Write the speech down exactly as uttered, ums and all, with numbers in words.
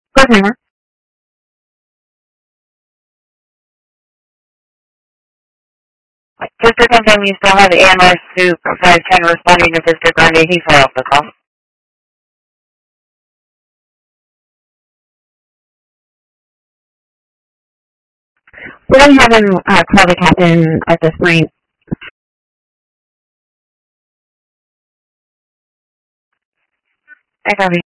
Good hammer. Sister confirm you still have A M R Soup five ten responding to Sister Grande. He fell off the call. We don't have him uh, call the captain at this point. I copy.